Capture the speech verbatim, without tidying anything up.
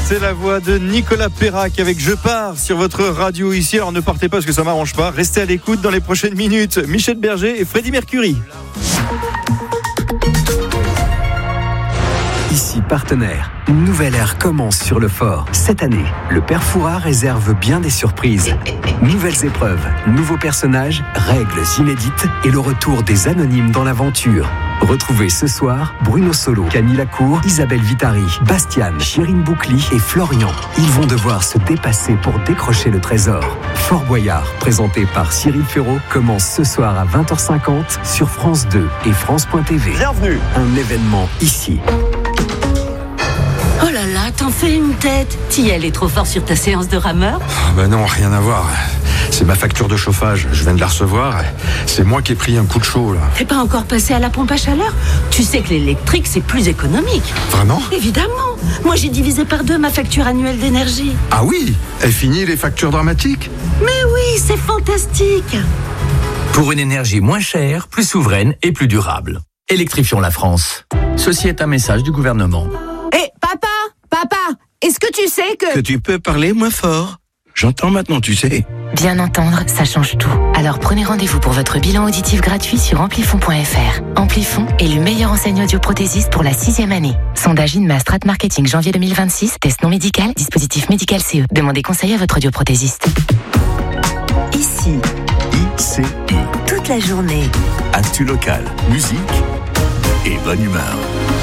C'est la voix de Nicolas Perrac avec Je pars sur votre radio ici. Alors ne partez pas parce que ça m'arrange pas. Restez à l'écoute dans les prochaines minutes. Michel Berger et Freddie Mercury. Ici Partenaire, une nouvelle ère commence sur le fort. Cette année, le Père Fouras réserve bien des surprises. Nouvelles épreuves, nouveaux personnages, règles inédites et le retour des anonymes dans l'aventure. Retrouvez ce soir Bruno Solo, Camille Lacour, Isabelle Vitari, Bastiane, Chirine Boucli et Florian. Ils vont devoir se dépasser pour décrocher le trésor. Fort Boyard, présenté par Cyril Ferraud, commence ce soir à vingt heures cinquante sur France deux et France point T V. Bienvenue. Un événement ici. Oh là là, t'en fais une tête. T'y allais trop fort sur ta séance de rameur? Ah bah non, rien à voir. C'est ma facture de chauffage, je viens de la recevoir. C'est moi qui ai pris un coup de chaud là. T'es pas encore passé à la pompe à chaleur? Tu sais que l'électrique c'est plus économique. Vraiment? Évidemment. Moi j'ai divisé par deux ma facture annuelle d'énergie. Ah oui? Est fini les factures dramatiques? Mais oui, c'est fantastique. Pour une énergie moins chère, plus souveraine et plus durable. Électrifions la France. Ceci est un message du gouvernement. Hé, papa, papa, est-ce que tu sais que... Que tu peux parler moins fort. J'entends maintenant, tu sais. Bien entendre, ça change tout. Alors prenez rendez-vous pour votre bilan auditif gratuit sur amplifon point f r. Amplifon, élu meilleur enseigne audioprothésiste pour la sixième année. Sondage INMA Strat Marketing janvier deux mille vingt-six. Test non médical, dispositif médical C E. Demandez conseil à votre audioprothésiste. Ici, I C I. Toute la journée. Actu local, musique et bonne humeur.